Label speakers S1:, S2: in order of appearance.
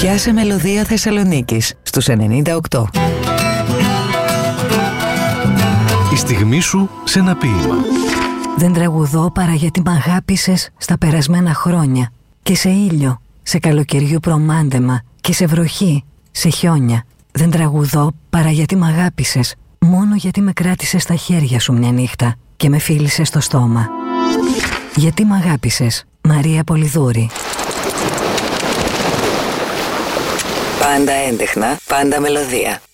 S1: Πιάσε μελωδία Θεσσαλονίκης στους 98.
S2: Η στιγμή σου σε ένα ποίημα.
S3: Δεν τραγουδώ παρά γιατί μ' αγάπησες στα περασμένα χρόνια. Και σε ήλιο, σε καλοκαιριού προμάντεμα. Και σε βροχή, σε χιόνια. Δεν τραγουδώ παρά γιατί μ' αγάπησες. Μόνο γιατί με κράτησες στα χέρια σου μια νύχτα και με φίλησες στο στόμα. Γιατί μ' αγάπησες, Μαρία Πολυδούρη.
S1: Πάντα έντεχνα, πάντα μελωδία.